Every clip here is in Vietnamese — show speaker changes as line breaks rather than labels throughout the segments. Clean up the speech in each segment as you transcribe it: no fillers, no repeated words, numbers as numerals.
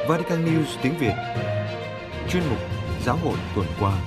Vatican News tiếng Việt. Chuyên mục Giáo hội tuần qua.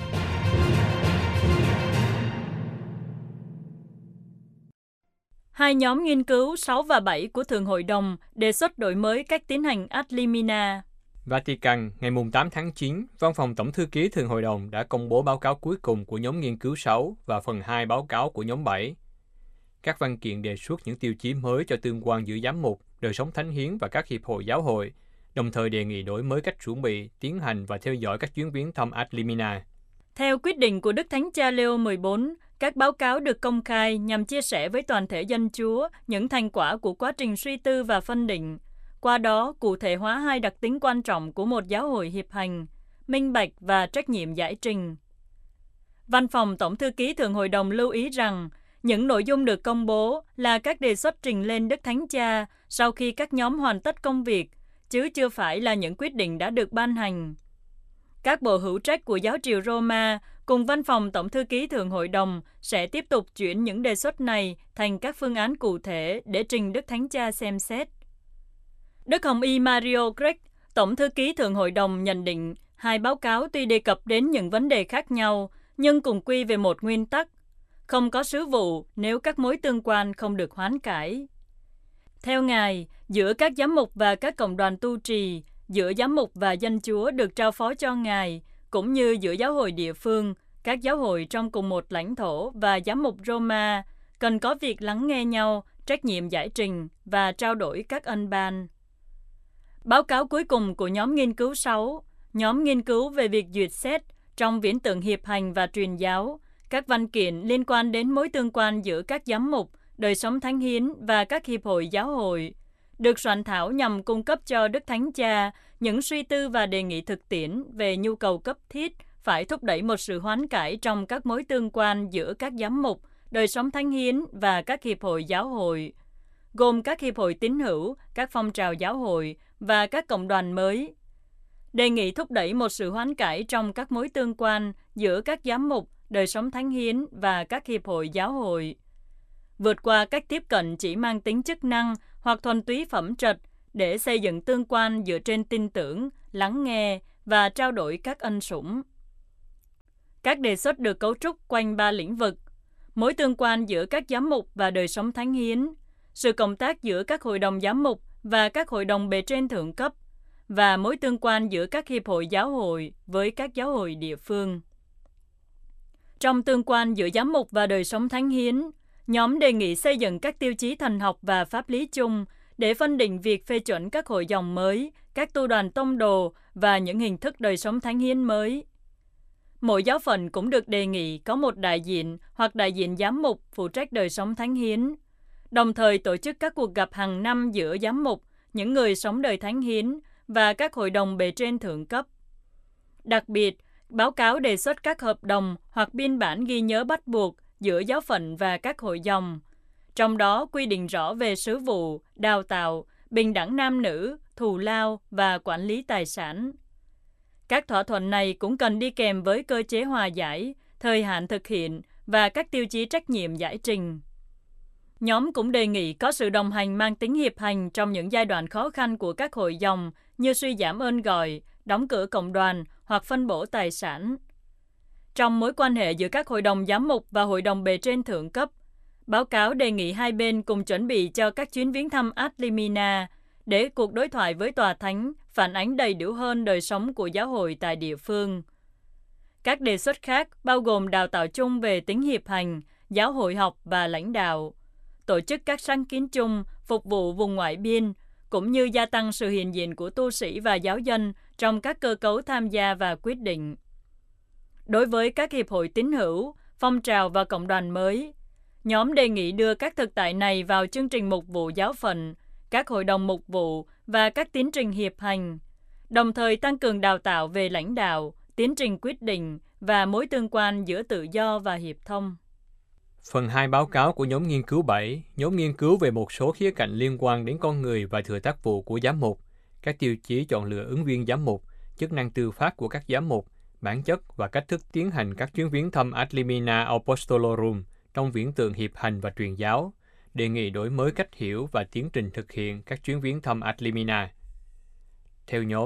Hai nhóm nghiên cứu 6 và 7 của Thượng Hội đồng đề xuất đổi mới cách tiến hành ad limina.
Vatican, ngày 8 tháng 9, Văn phòng Tổng thư ký Thượng Hội đồng đã công bố báo cáo cuối cùng của nhóm nghiên cứu 6 và phần 2 báo cáo của nhóm 7. Các văn kiện đề xuất những tiêu chí mới cho tương quan giữa giám mục, đời sống thánh hiến và các hiệp hội giáo hội, đồng thời đề nghị đổi mới cách chuẩn bị, tiến hành và theo dõi các chuyến viếng thăm ad limina.
Theo quyết định của Đức Thánh Cha Leo XIV, các báo cáo được công khai nhằm chia sẻ với toàn thể dân Chúa những thành quả của quá trình suy tư và phân định, qua đó cụ thể hóa hai đặc tính quan trọng của một giáo hội hiệp hành, minh bạch và trách nhiệm giải trình. Văn phòng Tổng thư ký Thượng Hội đồng lưu ý rằng, những nội dung được công bố là các đề xuất trình lên Đức Thánh Cha sau khi các nhóm hoàn tất công việc, chứ chưa phải là những quyết định đã được ban hành. Các bộ hữu trách của giáo triều Roma cùng Văn phòng Tổng thư ký Thượng Hội đồng sẽ tiếp tục chuyển những đề xuất này thành các phương án cụ thể để trình Đức Thánh Cha xem xét. Đức Hồng Y Mario Grech, Tổng thư ký Thượng Hội đồng nhận định hai báo cáo tuy đề cập đến những vấn đề khác nhau, nhưng cùng quy về một nguyên tắc: không có sứ vụ nếu các mối tương quan không được hoán cải. Theo Ngài, giữa các giám mục và các cộng đoàn tu trì, giữa giám mục và dân Chúa được trao phó cho Ngài, cũng như giữa giáo hội địa phương, các giáo hội trong cùng một lãnh thổ và giám mục Roma, cần có việc lắng nghe nhau, trách nhiệm giải trình và trao đổi các ân ban. Báo cáo cuối cùng của nhóm nghiên cứu 6, nhóm nghiên cứu về việc duyệt xét trong viễn tượng hiệp hành và truyền giáo, các văn kiện liên quan đến mối tương quan giữa các giám mục, đời sống thánh hiến và các hiệp hội giáo hội, được soạn thảo nhằm cung cấp cho Đức Thánh Cha những suy tư và đề nghị thực tiễn về nhu cầu cấp thiết phải thúc đẩy một sự hoán cải trong các mối tương quan giữa các giám mục, đời sống thánh hiến và các hiệp hội giáo hội, gồm các hiệp hội tín hữu, các phong trào giáo hội và các cộng đoàn mới. Đề nghị thúc đẩy một sự hoán cải trong các mối tương quan giữa các giám mục, đời sống thánh hiến và các hiệp hội giáo hội, vượt qua cách tiếp cận chỉ mang tính chức năng hoặc thuần túy phẩm trật để xây dựng tương quan dựa trên tin tưởng, lắng nghe và trao đổi các ân sủng. Các đề xuất được cấu trúc quanh 3 lĩnh vực: mối tương quan giữa các giám mục và đời sống thánh hiến, sự cộng tác giữa các hội đồng giám mục và các hội đồng bề trên thượng cấp, và mối tương quan giữa các hiệp hội giáo hội với các giáo hội địa phương. Trong tương quan giữa giám mục và đời sống thánh hiến, nhóm đề nghị xây dựng các tiêu chí thần học và pháp lý chung để phân định việc phê chuẩn các hội dòng mới, các tu đoàn tông đồ và những hình thức đời sống thánh hiến mới. Mỗi giáo phận cũng được đề nghị có một đại diện hoặc đại diện giám mục phụ trách đời sống thánh hiến, đồng thời tổ chức các cuộc gặp hàng năm giữa giám mục, những người sống đời thánh hiến và các hội đồng bề trên thượng cấp. Đặc biệt, báo cáo đề xuất các hợp đồng hoặc biên bản ghi nhớ bắt buộc giữa giáo phận và các hội dòng, trong đó quy định rõ về sứ vụ, đào tạo, bình đẳng nam nữ, thù lao và quản lý tài sản. Các thỏa thuận này cũng cần đi kèm với cơ chế hòa giải, thời hạn thực hiện và các tiêu chí trách nhiệm giải trình. Nhóm cũng đề nghị có sự đồng hành mang tính hiệp hành trong những giai đoạn khó khăn của các hội dòng như suy giảm ơn gọi, đóng cửa cộng đoàn hoặc phân bổ tài sản. Trong mối quan hệ giữa các hội đồng giám mục và hội đồng bề trên thượng cấp, báo cáo đề nghị hai bên cùng chuẩn bị cho các chuyến viếng thăm ad limina để cuộc đối thoại với Tòa Thánh phản ánh đầy đủ hơn đời sống của giáo hội tại địa phương. Các đề xuất khác bao gồm đào tạo chung về tính hiệp hành, giáo hội học và lãnh đạo, tổ chức các sáng kiến chung phục vụ vùng ngoại biên, cũng như gia tăng sự hiện diện của tu sĩ và giáo dân trong các cơ cấu tham gia và quyết định. Đối với các hiệp hội tín hữu, phong trào và cộng đoàn mới, nhóm đề nghị đưa các thực tại này vào chương trình mục vụ giáo phận, các hội đồng mục vụ và các tiến trình hiệp hành, đồng thời tăng cường đào tạo về lãnh đạo, tiến trình quyết định và mối tương quan giữa tự do và hiệp thông.
Phần 2 báo cáo của nhóm nghiên cứu 7, nhóm nghiên cứu về một số khía cạnh liên quan đến con người và thừa tác vụ của giám mục, các tiêu chí chọn lựa ứng viên giám mục, chức năng tư pháp của các giám mục, bản chất và cách thức tiến hành các chuyến viếng thăm ad limina apostolorum trong viễn tượng hiệp hành và truyền giáo, đề nghị đổi mới cách hiểu và tiến trình thực hiện các chuyến viếng thăm ad limina. Theo nhóm,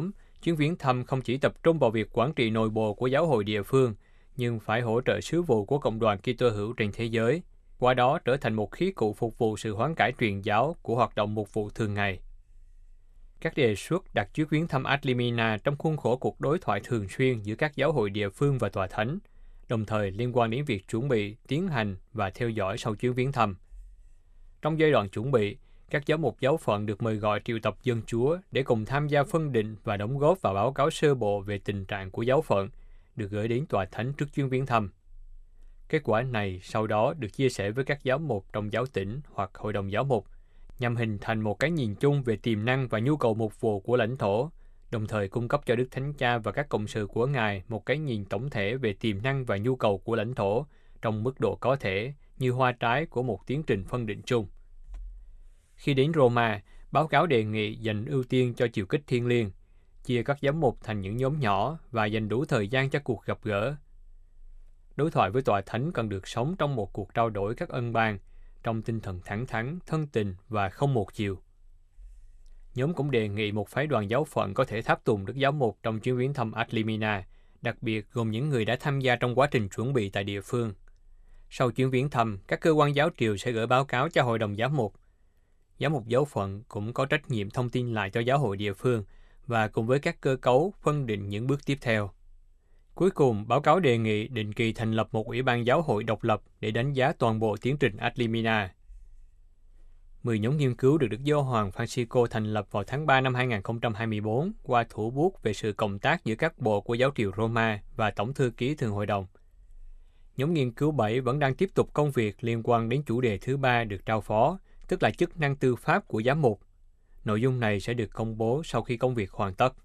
Chuyến viếng thăm không chỉ tập trung vào việc quản trị nội bộ của giáo hội địa phương, nhưng phải hỗ trợ sứ vụ của cộng đoàn Kitô hữu trên thế giới, qua đó trở thành một khí cụ phục vụ sự hoán cải truyền giáo của hoạt động mục vụ thường ngày. Các đề xuất đặt chuyến viếng thăm Ad Limina trong khuôn khổ cuộc đối thoại thường xuyên giữa các giáo hội địa phương và tòa thánh, đồng thời liên quan đến việc chuẩn bị, tiến hành và theo dõi sau chuyến viếng thăm. Trong giai đoạn chuẩn bị, các giám mục giáo phận được mời gọi triệu tập dân Chúa để cùng tham gia phân định và đóng góp vào báo cáo sơ bộ về tình trạng của giáo phận, được gửi đến tòa thánh trước chuyến viếng thăm. Kết quả này sau đó được chia sẻ với các giám mục trong giáo tỉnh hoặc hội đồng giáo mục, nhằm hình thành một cái nhìn chung về tiềm năng và nhu cầu mục vụ của lãnh thổ, đồng thời cung cấp cho Đức Thánh Cha và các cộng sự của Ngài một cái nhìn tổng thể về tiềm năng và nhu cầu của lãnh thổ trong mức độ có thể, như hoa trái của một tiến trình phân định chung. Khi đến Roma, báo cáo đề nghị dành ưu tiên cho chiều kích thiêng liêng, chia các giám mục thành những nhóm nhỏ và dành đủ thời gian cho cuộc gặp gỡ. Đối thoại với tòa thánh cần được sống trong một cuộc trao đổi các ân ban, trong tinh thần thẳng thắn, thân tình và không một chiều. Nhóm cũng đề nghị một phái đoàn giáo phận có thể tháp tùng Đức Giám mục trong chuyến viếng thăm Ad Limina, đặc biệt gồm những người đã tham gia trong quá trình chuẩn bị tại địa phương. Sau chuyến viếng thăm, các cơ quan giáo triều sẽ gửi báo cáo cho hội đồng giám mục. Giám mục giáo phận cũng có trách nhiệm thông tin lại cho giáo hội địa phương và cùng với các cơ cấu phân định những bước tiếp theo. Cuối cùng, báo cáo đề nghị định kỳ thành lập một ủy ban giáo hội độc lập để đánh giá toàn bộ tiến trình Ad Limina. 10 nhóm nghiên cứu được Đức Giáo hoàng Francisco thành lập vào tháng 3 năm 2024 qua thủ bút về sự cộng tác giữa các bộ của giáo triều Roma và Tổng thư ký Thường hội đồng. Nhóm nghiên cứu 7 vẫn đang tiếp tục công việc liên quan đến chủ đề thứ 3 được trao phó, tức là chức năng tư pháp của giám mục. Nội dung này sẽ được công bố sau khi công việc hoàn tất.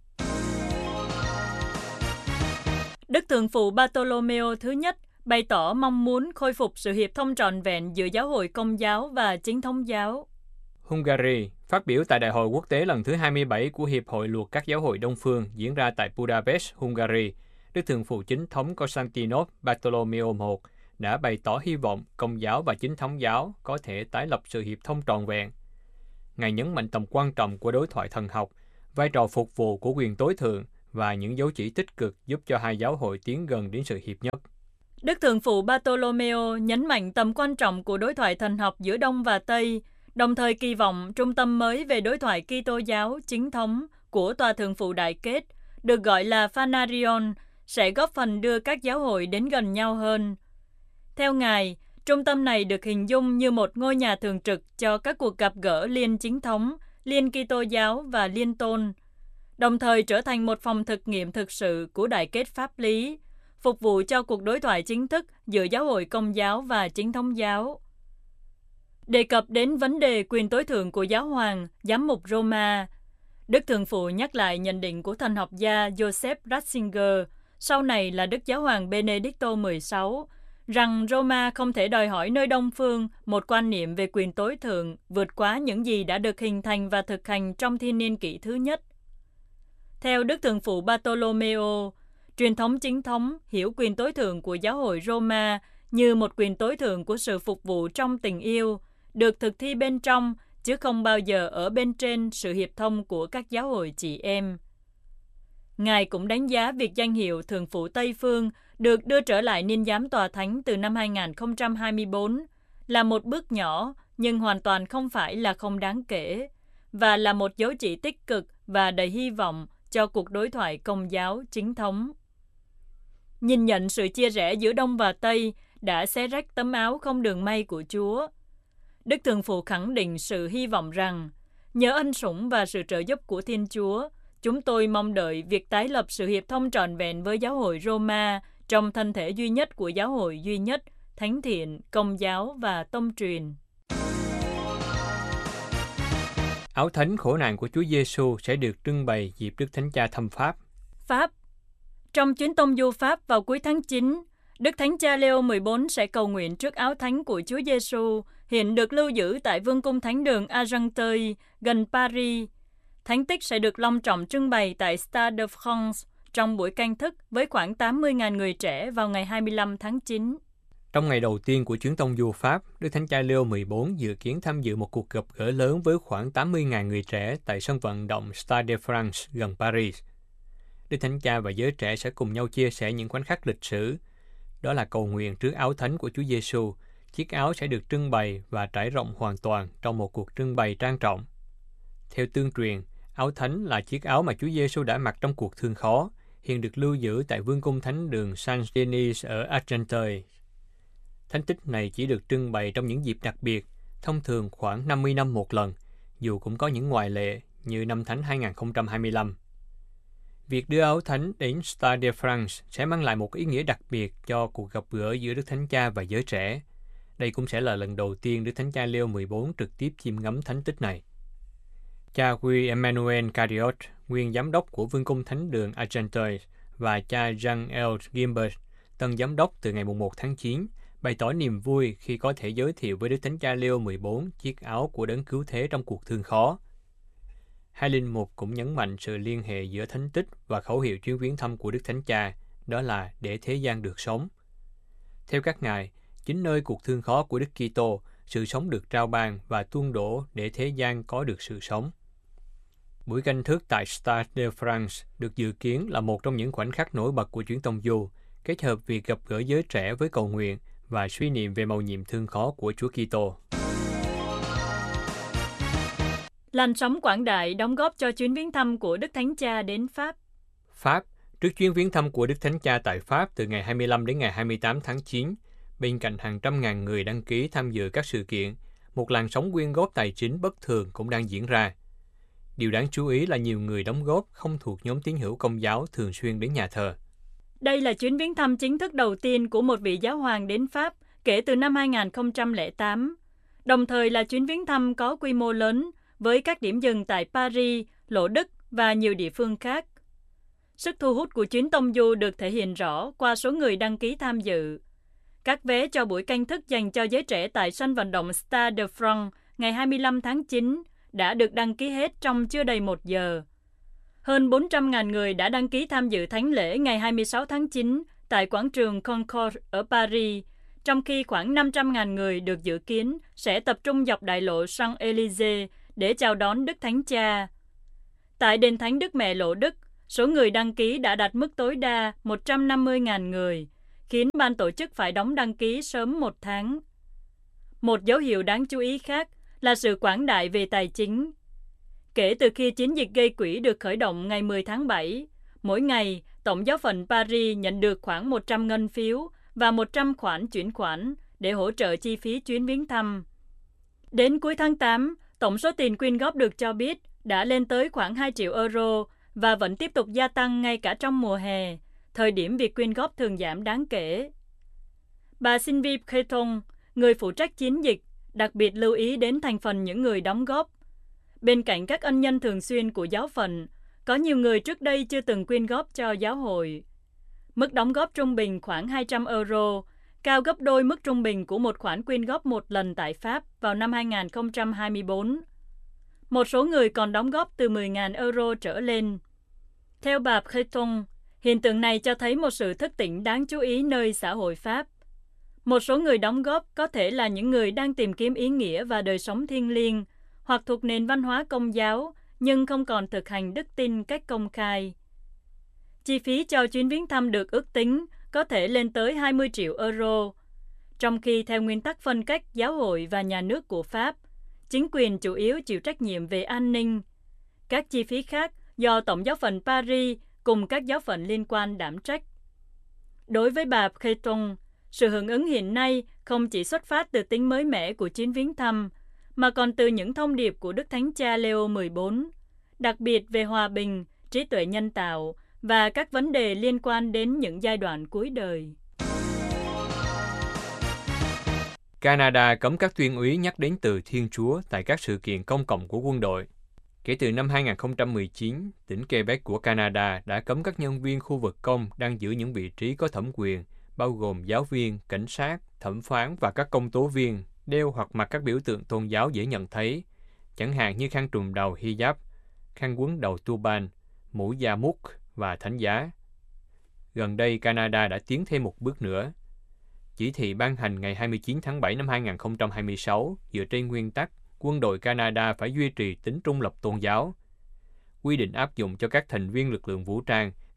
Đức Thượng phụ Bartolomeo thứ nhất bày tỏ mong muốn khôi phục sự hiệp thông trọn vẹn giữa giáo hội Công giáo và Chính thống giáo.
Hungary phát biểu tại Đại hội quốc tế lần thứ 27 của Hiệp hội Luật các giáo hội Đông phương diễn ra tại Budapest, Hungary. Đức Thượng phụ Chính thống Constantinos Bartolomeo I đã bày tỏ hy vọng Công giáo và Chính thống giáo có thể tái lập sự hiệp thông trọn vẹn. Ngài nhấn mạnh tầm quan trọng của đối thoại thần học, vai trò phục vụ của quyền tối thượng và những dấu chỉ tích cực giúp cho hai giáo hội tiến gần đến sự hiệp nhất.
Đức Thượng phụ Bartolomeo nhấn mạnh tầm quan trọng của đối thoại thần học giữa Đông và Tây, đồng thời kỳ vọng trung tâm mới về đối thoại Kitô giáo chính thống của Tòa Thượng phụ Đại kết, được gọi là Phanarion, sẽ góp phần đưa các giáo hội đến gần nhau hơn. Theo Ngài, trung tâm này được hình dung như một ngôi nhà thường trực cho các cuộc gặp gỡ liên chính thống, liên Kitô giáo và liên tôn, đồng thời trở thành một phòng thực nghiệm thực sự của đại kết pháp lý, phục vụ cho cuộc đối thoại chính thức giữa giáo hội Công giáo và Chính thống giáo. Đề cập đến vấn đề quyền tối thượng của giáo hoàng, giám mục Roma, Đức Thượng phụ nhắc lại nhận định của thần học gia Joseph Ratzinger, sau này là Đức Giáo hoàng Benedicto XVI, rằng Roma không thể đòi hỏi nơi Đông phương một quan niệm về quyền tối thượng vượt quá những gì đã được hình thành và thực hành trong thiên niên kỷ thứ nhất. Theo Đức Thượng phụ Bartolomeo, truyền thống chính thống hiểu quyền tối thượng của giáo hội Roma như một quyền tối thượng của sự phục vụ trong tình yêu, được thực thi bên trong, chứ không bao giờ ở bên trên sự hiệp thông của các giáo hội chị em. Ngài cũng đánh giá việc danh hiệu Thượng phụ Tây Phương được đưa trở lại niên giám tòa thánh từ năm 2024 là một bước nhỏ nhưng hoàn toàn không phải là không đáng kể, và là một dấu chỉ tích cực và đầy hy vọng cho cuộc đối thoại Công giáo chính thống. Nhìn nhận sự chia rẽ giữa Đông và Tây đã xé rách tấm áo không đường may của Chúa. Đức Thượng phụ khẳng định sự hy vọng rằng, nhờ ân sủng và sự trợ giúp của Thiên Chúa, chúng tôi mong đợi việc tái lập sự hiệp thông trọn vẹn với giáo hội Roma trong thân thể duy nhất của giáo hội duy nhất, thánh thiện, Công giáo và tông truyền.
Áo thánh khổ nạn của Chúa Giêsu sẽ được trưng bày dịp Đức Thánh Cha thăm Pháp.
Pháp. Trong chuyến tông du Pháp vào cuối tháng 9, Đức Thánh Cha Leo 14 sẽ cầu nguyện trước áo thánh của Chúa Giêsu, hiện được lưu giữ tại Vương cung Thánh đường Argenteuil, gần Paris. Thánh tích sẽ được long trọng trưng bày tại Stade de France trong buổi canh thức với khoảng 80.000 người trẻ vào ngày 25 tháng 9.
Trong ngày đầu tiên của chuyến tông du Pháp, Đức Thánh Cha Leo 14 dự kiến tham dự một cuộc gặp gỡ lớn với khoảng 80.000 người trẻ tại sân vận động Stade de France gần Paris. Đức Thánh Cha và giới trẻ sẽ cùng nhau chia sẻ những khoảnh khắc lịch sử. Đó là cầu nguyện trước áo thánh của Chúa Giêsu. Chiếc áo sẽ được trưng bày và trải rộng hoàn toàn trong một cuộc trưng bày trang trọng. Theo tương truyền, áo thánh là chiếc áo mà Chúa Giêsu đã mặc trong cuộc thương khó, hiện được lưu giữ tại Vương cung Thánh đường San Denis ở Argenteuil. Thánh tích này chỉ được trưng bày trong những dịp đặc biệt, thông thường khoảng 50 năm một lần, dù cũng có những ngoại lệ như năm Thánh 2025. Việc đưa áo thánh đến Stade de France sẽ mang lại một ý nghĩa đặc biệt cho cuộc gặp gỡ giữa Đức Thánh Cha và giới trẻ. Đây cũng sẽ là lần đầu tiên Đức Thánh Cha Leo 14 trực tiếp chiêm ngắm thánh tích này. Cha Guy Emmanuel Cariot, nguyên giám đốc của Vương cung Thánh đường Argenteuil, và cha Jean-L. Gimbert, tân giám đốc từ ngày 1 tháng 9, bày tỏ niềm vui khi có thể giới thiệu với Đức Thánh Cha Leo 14 chiếc áo của đấng cứu thế trong cuộc thương khó. Hai linh mục cũng nhấn mạnh sự liên hệ giữa thánh tích và khẩu hiệu chuyến viếng thăm của Đức Thánh Cha, đó là để thế gian được sống. Theo các ngài, chính nơi cuộc thương khó của Đức Kitô, sự sống được trao ban và tuôn đổ để thế gian có được sự sống. Buổi canh thức tại Stade de France được dự kiến là một trong những khoảnh khắc nổi bật của chuyến tông du, kết hợp việc gặp gỡ giới trẻ với cầu nguyện và suy niệm về mầu nhiệm thương khó của Chúa Kitô.
Làn sóng quảng đại đóng góp cho chuyến viếng thăm của Đức Thánh Cha đến Pháp.
Pháp, trước chuyến viếng thăm của Đức Thánh Cha tại Pháp từ ngày 25 đến ngày 28 tháng 9, bên cạnh hàng trăm ngàn người đăng ký tham dự các sự kiện, một làn sóng quyên góp tài chính bất thường cũng đang diễn ra. Điều đáng chú ý là nhiều người đóng góp không thuộc nhóm tín hữu Công giáo thường xuyên đến nhà thờ.
Đây là chuyến viếng thăm chính thức đầu tiên của một vị giáo hoàng đến Pháp kể từ năm 2008, đồng thời là chuyến viếng thăm có quy mô lớn với các điểm dừng tại Paris, Lỗ Đức và nhiều địa phương khác. Sức thu hút của chuyến tông du được thể hiện rõ qua số người đăng ký tham dự. Các vé cho buổi canh thức dành cho giới trẻ tại sân vận động Stade de France ngày 25 tháng 9 đã được đăng ký hết trong chưa đầy 1 giờ. Hơn 400.000 người đã đăng ký tham dự thánh lễ ngày 26 tháng 9 tại quảng trường Concorde ở Paris, trong khi khoảng 500.000 người được dự kiến sẽ tập trung dọc đại lộ Champs-Élysées để chào đón Đức Thánh Cha. Tại đền Thánh Đức Mẹ Lỗ Đức, số người đăng ký đã đạt mức tối đa 150.000 người, khiến ban tổ chức phải đóng đăng ký sớm 1 tháng. Một dấu hiệu đáng chú ý khác là sự quảng đại về tài chính. Kể từ khi chiến dịch gây quỹ được khởi động ngày 10 tháng 7, mỗi ngày, Tổng giáo phận Paris nhận được khoảng 100 ngân phiếu và 100 khoản chuyển khoản để hỗ trợ chi phí chuyến viếng thăm. Đến cuối tháng 8, tổng số tiền quyên góp được cho biết đã lên tới khoảng 2 triệu euro và vẫn tiếp tục gia tăng ngay cả trong mùa hè, thời điểm việc quyên góp thường giảm đáng kể. Bà Sylvie Creton, người phụ trách chiến dịch, đặc biệt lưu ý đến thành phần những người đóng góp. Bên cạnh các ân nhân thường xuyên của giáo phận, có nhiều người trước đây chưa từng quyên góp cho giáo hội. Mức đóng góp trung bình khoảng 200 euro, cao gấp đôi mức trung bình của một khoản quyên góp một lần tại Pháp vào năm 2024. Một số người còn đóng góp từ 10.000 euro trở lên. Theo bà Creton, hiện tượng này cho thấy một sự thức tỉnh đáng chú ý nơi xã hội Pháp. Một số người đóng góp có thể là những người đang tìm kiếm ý nghĩa và đời sống thiêng liêng, hoặc thuộc nền văn hóa Công giáo, nhưng không còn thực hành đức tin cách công khai. Chi phí cho chuyến viếng thăm được ước tính có thể lên tới 20 triệu euro, trong khi theo nguyên tắc phân cách giáo hội và nhà nước của Pháp, chính quyền chủ yếu chịu trách nhiệm về an ninh. Các chi phí khác do Tổng giáo phận Paris cùng các giáo phận liên quan đảm trách. Đối với bà Creton, sự hưởng ứng hiện nay không chỉ xuất phát từ tính mới mẻ của chuyến viếng thăm, mà còn từ những thông điệp của Đức Thánh Cha Leo 14, đặc biệt về hòa bình, trí tuệ nhân tạo và các vấn đề liên quan đến những giai đoạn cuối đời.
Canada cấm các tuyên úy nhắc đến từ Thiên Chúa tại các sự kiện công cộng của quân đội. Kể từ năm 2019, tỉnh Quebec của Canada đã cấm các nhân viên khu vực công đang giữ những vị trí có thẩm quyền, bao gồm giáo viên, cảnh sát, thẩm phán và các công tố viên, đeo hoặc mặc các biểu tượng tôn giáo dễ nhận thấy, chẳng hạn như khăn trùm đầu hijab, khăn quấn đầu turban, mũ da múc và thánh giá. Gần đây, Canada đã tiến thêm một bước nữa. Chỉ thị ban hành ngày 29 tháng 7 năm 2026 dựa trên nguyên tắc quân đội Canada phải duy trì tính trung lập tôn giáo. Quy định áp dụng cho các thành viên lực lượng vũ trang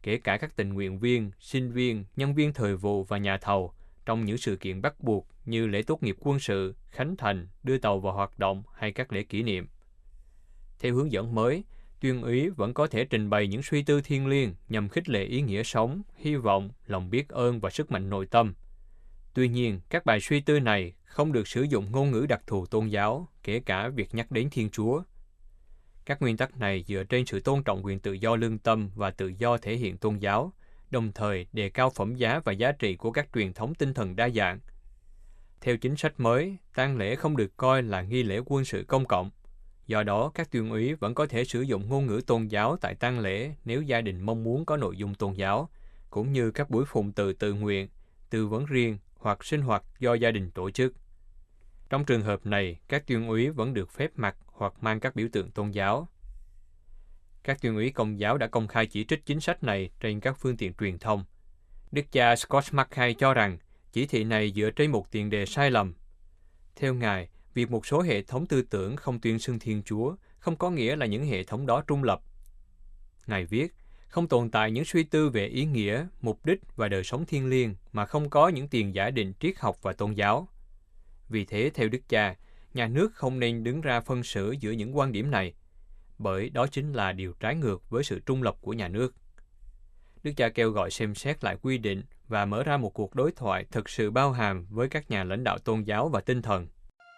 kể cả các tình nguyện viên, sinh viên, nhân viên thời vụ và nhà thầu, trong những sự kiện bắt buộc như lễ tốt nghiệp quân sự, khánh thành, đưa tàu vào hoạt động hay các lễ kỷ niệm. Theo hướng dẫn mới, tuyên úy vẫn có thể trình bày những suy tư thiêng liêng nhằm khích lệ ý nghĩa sống, hy vọng, lòng biết ơn và sức mạnh nội tâm. Tuy nhiên, các bài suy tư này không được sử dụng ngôn ngữ đặc thù tôn giáo, kể cả việc nhắc đến Thiên Chúa. Các nguyên tắc này dựa trên sự tôn trọng quyền tự do lương tâm và tự do thể hiện tôn giáo, đồng thời đề cao phẩm giá và giá trị của các truyền thống tinh thần đa dạng. Theo chính sách mới, tang lễ không được coi là nghi lễ quân sự công cộng. Do đó, các tuyên úy vẫn có thể sử dụng ngôn ngữ tôn giáo tại tang lễ nếu gia đình mong muốn có nội dung tôn giáo, cũng như các buổi phụng từ tự nguyện, tư vấn riêng hoặc sinh hoạt do gia đình tổ chức. Trong trường hợp này, các tuyên úy vẫn được phép mặc hoặc mang các biểu tượng tôn giáo. Các tuyên úy Công giáo đã công khai chỉ trích chính sách này trên các phương tiện truyền thông. Đức cha Scott Mackay cho rằng chỉ thị này dựa trên một tiền đề sai lầm. Theo Ngài, việc một số hệ thống tư tưởng không tuyên xưng Thiên Chúa không có nghĩa là những hệ thống đó trung lập. Ngài viết, không tồn tại những suy tư về ý nghĩa, mục đích và đời sống thiêng liêng mà không có những tiền giả định triết học và tôn giáo. Vì thế, theo Đức cha, nhà nước không nên đứng ra phân xử giữa những quan điểm này, bởi đó chính là điều trái ngược với sự trung lập của nhà nước. Đức cha kêu gọi xem xét lại quy định và mở ra một cuộc đối thoại thực sự bao hàm với các nhà lãnh đạo tôn giáo và tinh thần.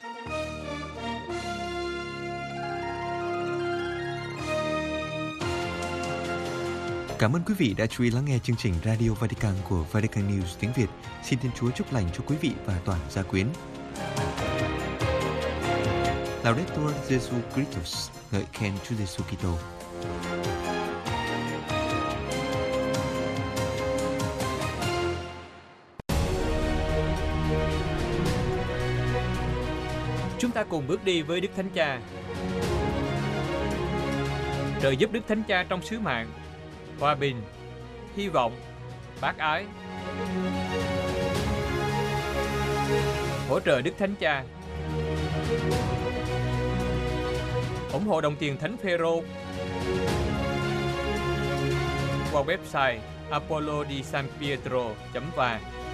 Cảm ơn quý vị đã chú ý lắng nghe chương trình Radio Vatican của Vatican News tiếng Việt. Xin Thiên Chúa chúc lành cho quý vị và toàn gia quyến. Laudetur Jesu Christus, ngợi khen Chúa Giêsu Kitô.
Chúng ta cùng bước đi với Đức Thánh Cha. Trợ giúp Đức Thánh Cha trong sứ mạng, hòa bình, hy vọng, bác ái. Hỗ trợ Đức Thánh Cha. Ủng hộ đồng tiền Thánh Phêrô qua website apollodisanpietro.vn.